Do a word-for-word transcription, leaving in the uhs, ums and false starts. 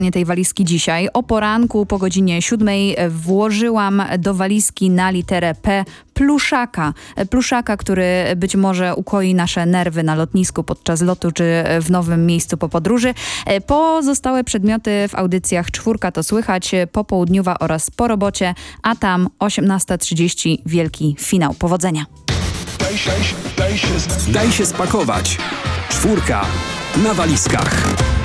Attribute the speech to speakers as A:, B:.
A: tej walizki dzisiaj. O poranku po godzinie siódmej włożyłam do walizki na literę P pluszaka. Pluszaka, który być może ukoi nasze nerwy na lotnisku podczas lotu czy w nowym miejscu po podróży. Pozostałe przedmioty w audycjach Czwórka to słychać, popołudniowa oraz po robocie, a tam osiemnasta trzydzieści wielki finał. Powodzenia.
B: Daj się, daj się, daj się spakować. Czwórka na walizkach.